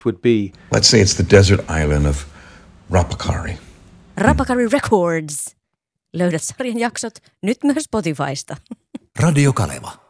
would be? Let's say it's the desert island of Rapakari. Rapakari Records. Löydät sarjan jaksot nyt myös Spotifysta. Radio Kaleva.